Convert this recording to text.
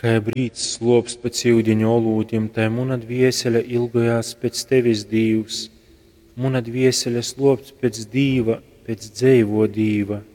Kai brīts slops pēc iudiņu olūtim, tai muna dviesele ilgojās pēc tevis, Dievs. Muna dviesele slops pēc Dīva, pēc dzeivo Dīva.